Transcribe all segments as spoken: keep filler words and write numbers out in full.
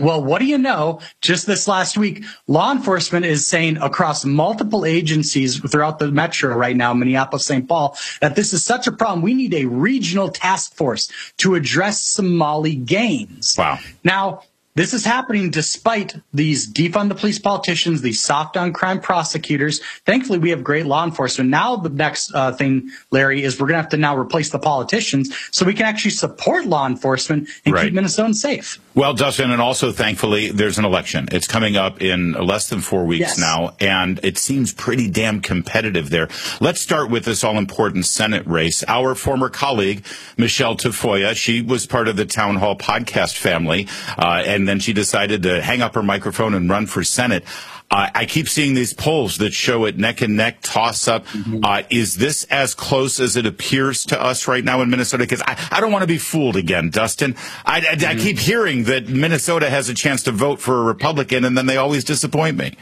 Well, what do you know? Just this last week, law enforcement is saying across multiple agencies throughout the metro right now, Minneapolis, Saint Paul, that this is such a problem. We need a regional task force to address Somali gangs. Wow. Now, this is happening despite these defund the police politicians, these soft on crime prosecutors. Thankfully, we have great law enforcement. Now, the next uh, thing, Larry, is we're going to have to now replace the politicians so we can actually support law enforcement and right. keep Minnesotans safe. Well, Dustin, and also, thankfully, there's an election. It's coming up in less than four weeks yes. now, and it seems pretty damn competitive there. Let's start with this all-important Senate race. Our former colleague, Michelle Tafoya, she was part of the Town Hall podcast family, uh, and then she decided to hang up her microphone and run for Senate. Uh, I keep seeing these polls that show it neck and neck, toss up. Mm-hmm. Uh, is this as close as it appears to us right now in Minnesota? Because I, I don't want to be fooled again, Dustin. I, I, mm-hmm. I keep hearing that Minnesota has a chance to vote for a Republican, and then they always disappoint me.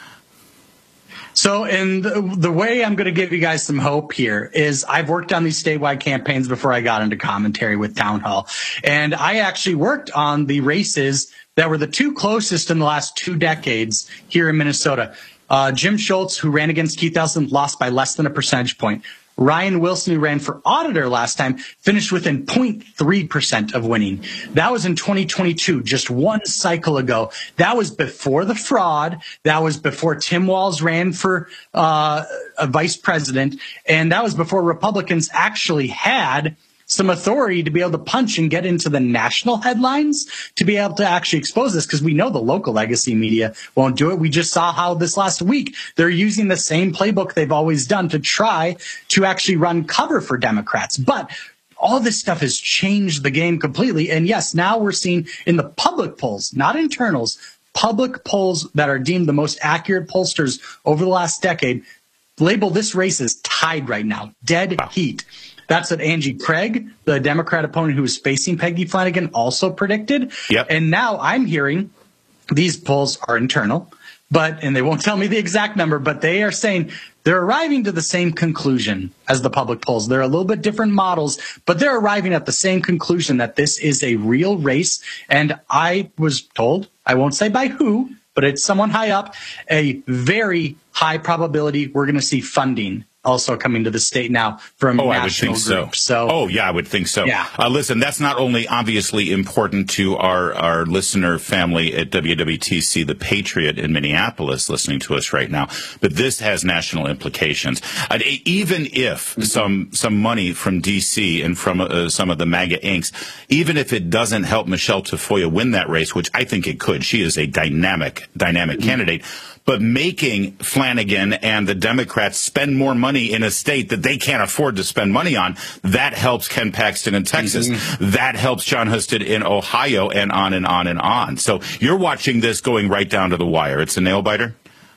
So, and the, the way I'm going to give you guys some hope here is I've worked on these statewide campaigns before I got into commentary with Town Hall. And I actually worked on the races that were the two closest in the last two decades here in Minnesota. Uh, Jim Schultz, who ran against Keith Ellison, lost by less than a percentage point. Ryan Wilson, who ran for auditor last time, finished within zero point three percent of winning. That was in twenty twenty-two, just one cycle ago. That was before the fraud. That was before Tim Walz ran for uh, a vice president. And that was before Republicans actually had some authority to be able to punch and get into the national headlines to be able to actually expose this, because we know the local legacy media won't do it. We just saw how this last week they're using the same playbook they've always done to try to actually run cover for Democrats. But all this stuff has changed the game completely. And yes, now we're seeing in the public polls, not internals, public polls that are deemed the most accurate pollsters over the last decade, label this race as tied right now, dead heat. That's what Angie Craig, the Democrat opponent who was facing Peggy Flanagan, also predicted. Yep. And now I'm hearing these polls are internal, but, and they won't tell me the exact number, but they are saying they're arriving to the same conclusion as the public polls. They're a little bit different models, but they're arriving at the same conclusion that this is a real race. And I was told, I won't say by who, but it's someone high up, a very high probability we're going to see funding also coming to the state now from oh, national I would think groups. so. so. Oh, yeah, I would think so. Yeah. Uh, listen, that's not only obviously important to our, our listener family at W W T C, The Patriot in Minneapolis, listening to us right now, but this has national implications. Uh, even if mm-hmm. some some money from D C and from uh, some of the MAGA inks, even if it doesn't help Michelle Tafoya win that race, which I think it could, she is a dynamic, dynamic mm-hmm. candidate, but making Flanagan and the Democrats spend more money in a state that they can't afford to spend money on, that helps Ken Paxton in Texas. Mm-hmm. That helps Jon Husted in Ohio, and on and on and on. So you're watching this going right down to the wire. It's a nail biter.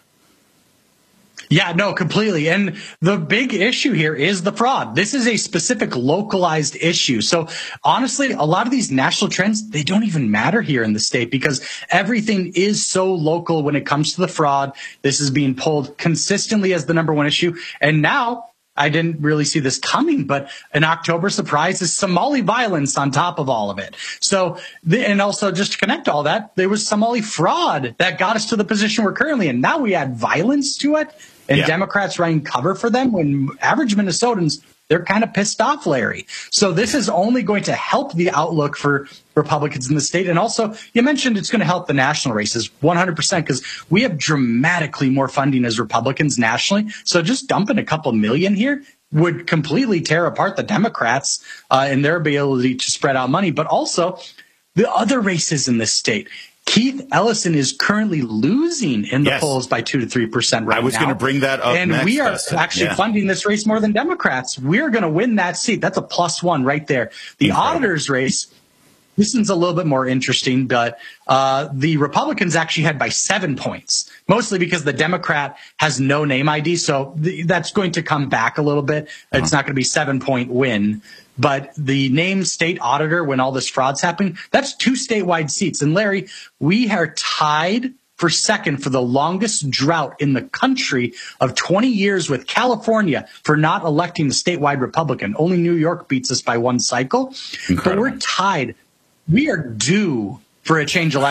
Yeah, no, completely. And the big issue here is the fraud. This is a specific localized issue. So honestly, a lot of these national trends, they don't even matter here in the state because everything is so local when it comes to the fraud. This is being pulled consistently as the number one issue. And now, I didn't really see this coming, but an October surprise is Somali violence on top of all of it. So, the, and also just to connect all that, there was Somali fraud that got us to the position we're currently in. Now we add violence to it, and yeah. Democrats running cover for them when average Minnesotans, they're kind of pissed off, Larry. So this is only going to help the outlook for Republicans in the state. And also, you mentioned it's going to help the national races one hundred percent because we have dramatically more funding as Republicans nationally. So just dumping a couple million here would completely tear apart the Democrats uh, and their ability to spread out money. But also the other races in this state. Keith Ellison is currently losing in the yes. polls by two to three percent right now. I was going to bring that up and next, we are Dustin. actually yeah. funding this race more than Democrats. We're going to win that seat. That's a plus one right there. The Incredible. auditor's race, this one's a little bit more interesting, but uh, the Republicans actually had by seven points, mostly because the Democrat has no name I D. So th- that's going to come back a little bit. Uh-huh. It's not going to be seven point win. But the named state auditor, when all this fraud's happening, that's two statewide seats. And Larry, we are tied for second for the longest drought in the country of twenty years with California for not electing a statewide Republican. Only New York beats us by one cycle. Incredible. But we're tied. We are due for a change election.